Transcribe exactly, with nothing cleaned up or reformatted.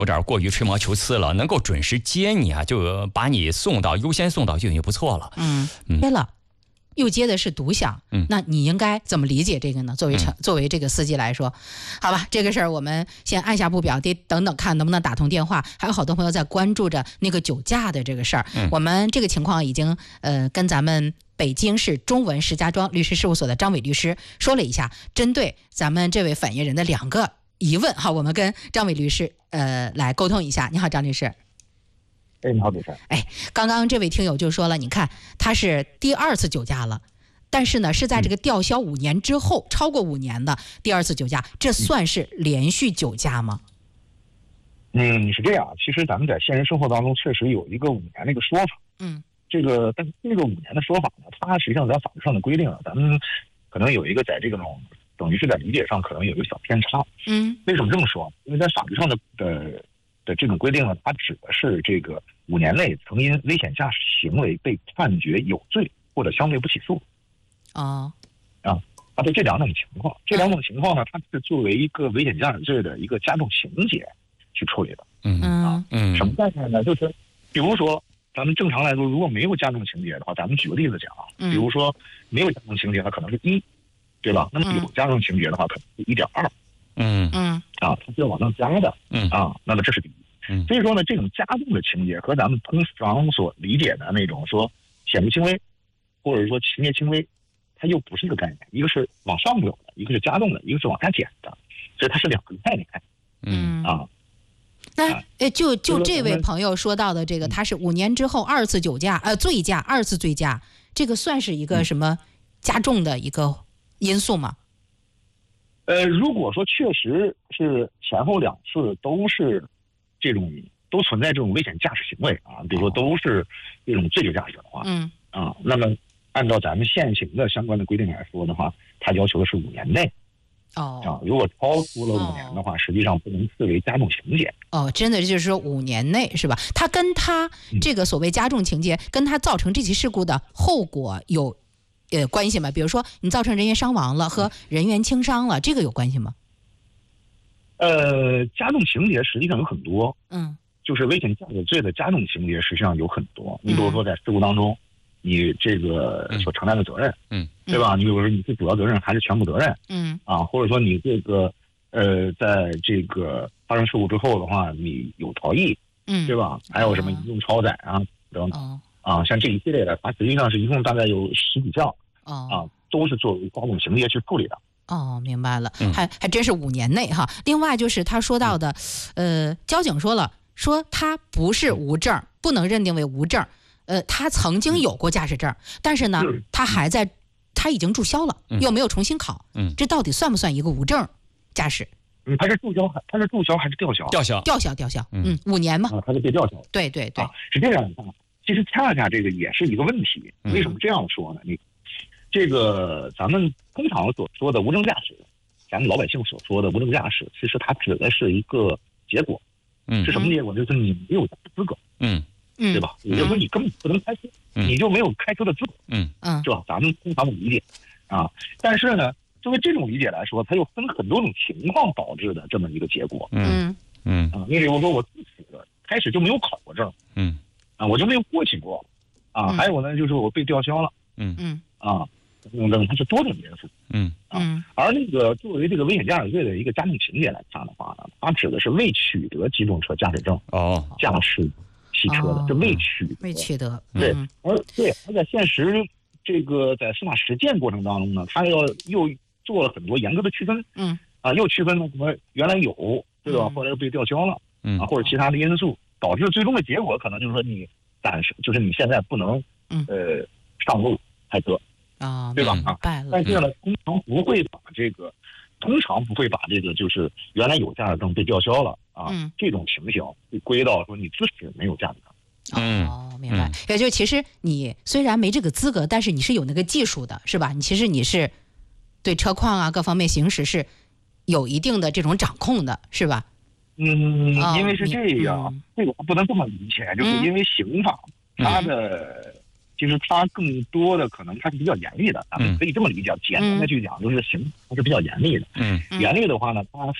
有点过于吹毛求疵了，能够准时接你啊，就把你送到优先送到就已经不错了。 嗯，接了。又接的是独享， 嗯， 那你应该怎么理解这个呢？作为成、嗯、作为这个司机来说，好吧，这个事儿我们先按下不表，得等等看能不能打通电话。还有好多朋友在关注着那个酒驾的这个事儿、 嗯， 我们这个情况已经呃跟咱们北京市中文石家庄律师事务所的张伟律师说了一下，针对咱们这位反映人的两个疑问，好，我们跟张伟律师呃来沟通一下。你好，张律师。 哎，你好，主持人。 哎，刚刚这位听友就说了，你看他是第二次酒驾了，但是呢是在这个吊销五年之后、嗯、超过五年的第二次酒驾，这算是连续酒驾吗？ 嗯，是这样，其实咱们在现实生活当中确实有一个五年的一个说法。 嗯， 这个但是这个五年的说法呢，它实际上在法律上的规定，咱们可能有一个在这种等于是在理解上可能有一个小偏差。 嗯， 为什么这么说？因为在法律上的的。的这种规定呢，它指的是这个五年内曾因危险驾驶行为被判决有罪或者相对不起诉。 哦， 啊，它的这两种情况，这两种情况呢，它是作为一个危险驾驶罪的一个加重情节去处理的。 嗯啊， 嗯， 什么概念呢？就是比如说，咱们正常来说，如果没有加重情节的话，咱们举个例子讲，比如说没有加重情节，它可能是一，对吧？那么有加重情节的话，可能是一点二。 嗯嗯啊，它是要往上加的。 嗯啊，那么这是第一。 嗯， 所以说呢，这种加重的情节和咱们通常所理解的那种说显著轻微，或者说情节轻微，它又不是一个概念。一个是往上走的，一个是加重的，一个是往下减的，所以它是两个概念。 嗯啊， 那呃，就就这位朋友说到的这个，他是五年之后二次酒驾，呃，醉驾，二次醉驾，这个算是一个什么加重的一个因素吗？ 呃，如果说确实是前后两次都是这种都存在这种危险驾驶行为啊，比如说都是这种醉酒驾驶的话， 嗯啊，那么按照咱们现行的相关的规定来说的话，它要求的是五年内。 哦， 啊，如果超出了五年的话，哦、实际上不能视为加重情节。 哦，真的就是说五年内是吧？他跟他这个所谓加重情节，嗯、跟他造成这起事故的后果有呃关系吗？比如说你造成人员伤亡了和人员轻伤了，这个有关系吗？ 呃，加重情节实际上有很多， 嗯， 就是危险驾驶罪的加重情节实际上有很多。你比如说在事故当中，你这个所承担的责任， 嗯， 对吧？你比如说你是主要责任还是全部责任， 嗯，啊， 或者说你这个呃，在这个发生事故之后的话，你有逃逸， 嗯， 对吧？还有什么严重超载啊等等、 哦、 啊，像这一系列的，它实际上是一共大概有十几项， 哦、 啊，都是作为加重情节去处理的。 哦，明白了，还还真是五年内哈。另外就是他说到的，呃，交警说了，说他不是无证，不能认定为无证，呃，他曾经有过驾驶证，但是呢，他还在，他已经注销了，又没有重新考， 嗯， 这到底算不算一个无证驾驶？ 嗯，他是注销，他是注销还是吊销？ 吊销， 吊销，吊销，嗯，五年嘛， 啊，他是被吊销。 对对对， 啊，是这样的，其实恰恰这个也是一个问题。为什么这样说呢？你这个咱们通常所说的无证驾驶，咱们老百姓所说的无证驾驶，其实它指的是一个结果， 嗯， 是什么结果？就是你没有资格， 嗯， 对吧？也就是说你根本不能开车， 嗯、 你就没有开车的资格， 嗯嗯， 是吧？咱们通常的理解啊，但是呢，作为这种理解来说，它又分很多种情况导致的这么一个结果， 嗯嗯啊，你比如说我自己开始就没有考过证， 嗯啊，我就没有过去过，啊， 嗯、 还有呢，就是我被吊销了， 嗯嗯啊。等等，它是多种因素， 嗯啊， 而那个作为这个危险驾驶罪的一个加重情节来看的话呢，它指的是未取得机动车驾驶证哦驾驶汽车的，这、哦、未取得未取得， 对，嗯、而对而在现实这个在司法实践过程当中呢，它要又做了很多严格的区分， 嗯啊，又区分了什么原来有对吧，后来又被吊销了， 嗯啊，或者其他的因素导致最终的结果可能就是说你暂时就是你现在不能嗯呃上路开车。 啊， 对吧？啊，但是呢，通常不会把这个，通常不会把这个，就是原来有驾驶证被吊销了啊， 嗯、 这种情形会归到说你自始没有驾驶证。 嗯， 哦，明白。也就其实你虽然没这个资格，但是你是有那个技术的，是吧？你其实你是对车况啊各方面行驶是有一定的这种掌控的，是吧？ 嗯， 哦、 因为是这样， 嗯、 这个不能这么理解，就是因为刑法、 嗯、 它的。嗯其实它更多的可能它是比较严厉的，咱们可以这么理解。简单的去讲，就是刑它是比较严厉的。 嗯， 严厉的话呢，它